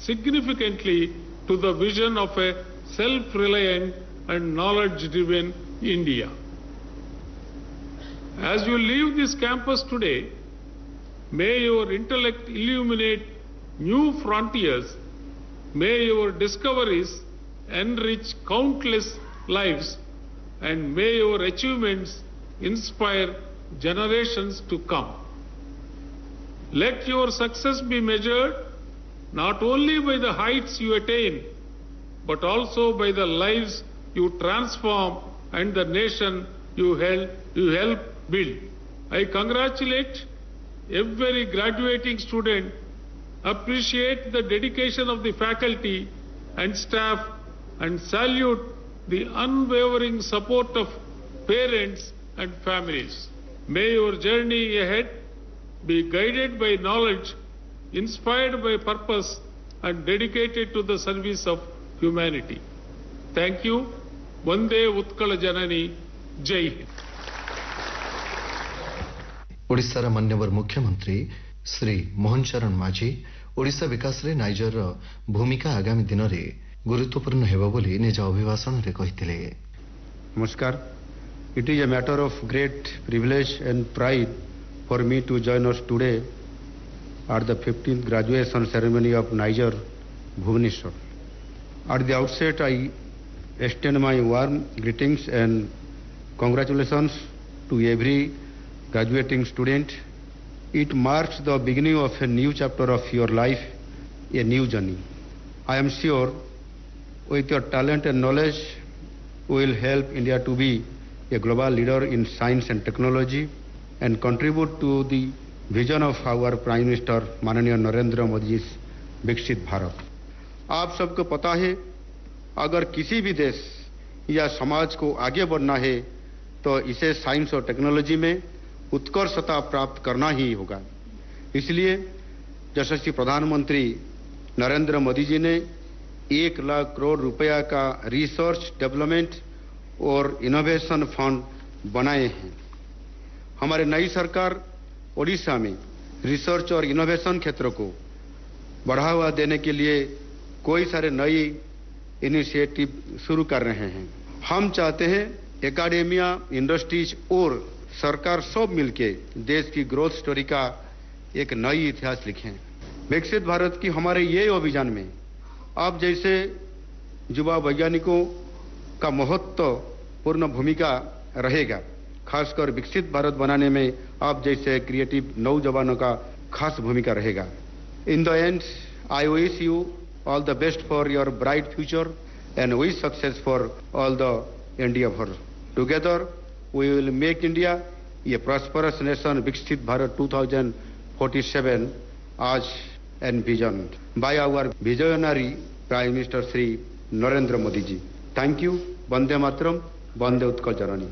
significantly to the vision of a self-reliant and knowledge-driven India. As you leave this campus today, may your intellect illuminate new frontiers, may your discoveries enrich countless lives, and may your achievements inspire generations to come. Let your success be measured not only by the heights you attain, but also by the lives you transform and the nation you help build. I congratulate every graduating student, appreciate the dedication of the faculty and staff, and salute the unwavering support of parents and families. May your journey ahead be guided by knowledge, inspired by purpose, and dedicated to the service of humanity. Thank you. Vande Utkala Janani. Jai Hind. ओडिशार मान्यवर मुख्यमंत्री श्री मोहन चरण माझी ओडिशा विकास रे niger भूमिका आगामी दिन में गुरुत्वपूर्ण हेबो बोली निज अभिभाषण रे कहिथिले। नमस्कार। It is a matter of great privilege and pride for me to join us today at the 15th graduation ceremony of Niger, Bhubaneswar. At the outset, I extend my warm greetings and congratulations to every graduating student. It marks the beginning of a new chapter of your life, a new journey. I am sure with your talent and knowledge, you will help India to be a global leader in science and technology and contribute to the vision of our Prime Minister माननीय नरेंद्र मोदी जी विकसित भारत। आप सबको पता है, अगर किसी भी देश या समाज को आगे बढ़ना है तो इसे साइंस और टेक्नोलॉजी में उत्कर्षता प्राप्त करना ही होगा। इसलिए यशस्वी प्रधानमंत्री नरेंद्र मोदी जी ने 1 लाख करोड़ रुपया का रिसर्च डेवलपमेंट और इनोवेशन फंड बनाए हैं। हमारी नई सरकार ओडिशा में रिसर्च और इनोवेशन क्षेत्र को बढ़ावा देने के लिए कोई सारे नई इनिशिएटिव शुरू कर रहे हैं। हम चाहते हैं एकेडमिया, इंडस्ट्रीज और सरकार सब मिलके देश की ग्रोथ स्टोरी का एक नई इतिहास लिखें। विकसित भारत की हमारे ये अभियान में आप जैसे युवा वैज्ञानिकों का महत्वपूर्ण भूमिका रहेगा। खासकर विकसित भारत बनाने में आप जैसे क्रिएटिव नौजवानों का खास भूमिका रहेगा। In the and I wish you all the best for your bright future and wish success for all the India for together we will make India a prosperous nation. Viksit Bharat 2047 as envisioned by our visionary Prime Minister Shri Narendra Modi ji. Thank you. Vande Mataram. Vande Utkal Janani.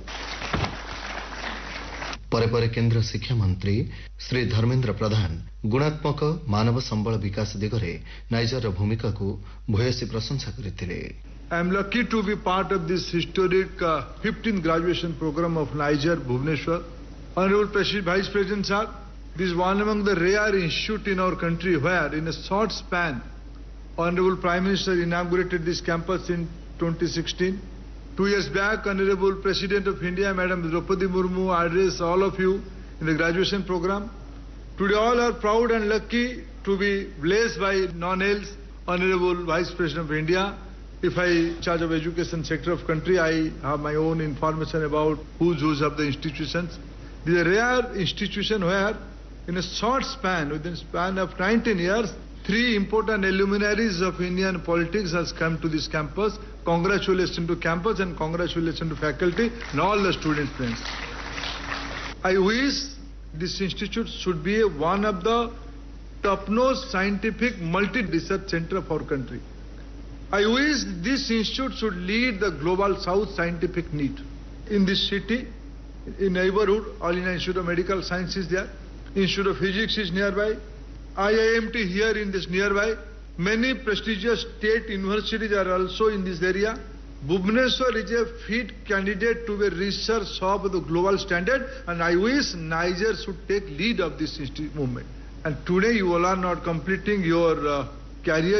परे केंद्र शिक्षा मंत्री श्री धर्मेंद्र प्रधान गुणात्मक मानव संबल विकास दिगरे niger भूमिका को भूयसी प्रशंसा करथिले। I am lucky to be part of this historic 15th graduation program of Niger, Bhubaneswar. Honorable Vice President sir, this is one among the rare institutes in our country where in a short span, Honorable Prime Minister inaugurated this campus in 2016. 2 years back, Honorable President of India, Madam Draupadi Murmu, addressed all of you in the graduation program. Today all are proud and lucky to be blessed by none else, Honorable Vice President of India. If I in charge of education sector of country, I have my own information about who's of the institutions. This is a rare institution where in a short span, within a span of 19 years, 3 important luminaries of Indian politics has come to this campus. Congratulations to campus and congratulations to faculty and all the students friends. I wish this institute should be one of the top-notch scientific multi-research center of our country. I wish this institute should lead the global south scientific need. In this city, in neighborhood, All India Institute of Medical Science is there, Institute of Physics is nearby, IIMT here in this nearby, many prestigious state universities are also in this area. Bhubaneswar is a fit candidate to be a research hub of the global standard, and I wish Niger should take lead of this movement. And today you all are not completing your career.